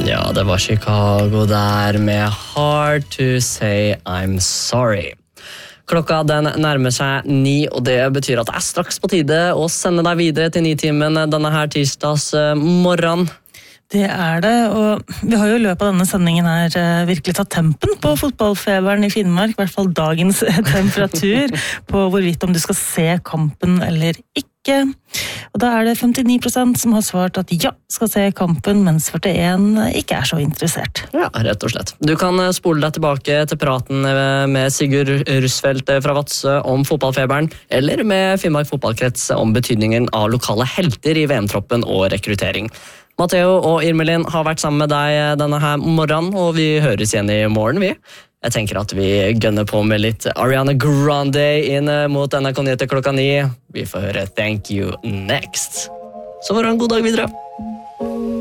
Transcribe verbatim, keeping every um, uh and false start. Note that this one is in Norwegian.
Ja, det var Chicago der med Hard to Say I'm Sorry. Klokka den nærmer seg ni, og det betyr at det er straks på tide å sende deg videre til nitimen denne her tirsdags morgen. Det er det, og vi har jo i løpet av denne sendingen her virkelig tatt tempen på fotballfeberen i Finnmark, i hvert fall dagens temperatur, på hvorvidt om du skal se kampen eller ikke. Og da er det femtini prosent som har svart at ja, skal se kampen, mens førtien ikke er så interessert. Ja, rett og slett. Du kan spole deg tilbake til praten med Sigurd Russfeldt fra Vadsø om fotballfeberen, eller med Finnmark fotballkrets om betydningen av lokale helter i V M-troppen og rekruttering. Matteo og Irmelin har vært sammen med deg denne her morgenen, og vi høres igjen i morgen, vi. Jeg tenker at vi gønner på med litt Ariana Grande inn mot N R K Nyheter klokka ni. Vi får høre Thank You Next. Så får du en god dag videre.